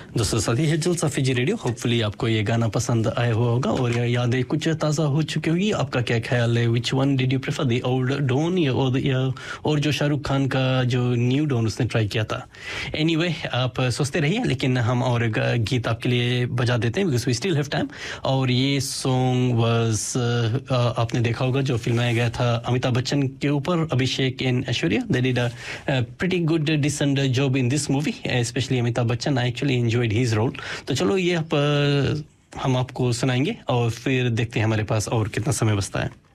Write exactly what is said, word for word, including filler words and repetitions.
दोस्तों साथी है जलसा फीजी रेडियो। होपफुली आपको ये गाना पसंद आया हुआ होगा और यादें कुछ ताज़ा हो चुकी होगी। आपका क्या ख्याल है, which one did you prefer, the old don या और या और जो शाहरुख खान का जो न्यू डॉन उसने ट्राई किया था। एनीवे anyway, आप सोचते रहिए, लेकिन हम और गीत आपके लिए बजा देते हैं because we still have time. और ये सॉन्ग वाज आपने देखा होगा जो फिल्माया गया था अमिताभ बच्चन के ऊपर, अभिषेक and Aishwarya. They did a pretty good decent job in this movie, specially Amitabh Bachchan. I actually enjoyed his role. तो चलो ये आप हम आपको सुनाएंगे और फिर देखते हैं हमारे पास और कितना समय बचता है।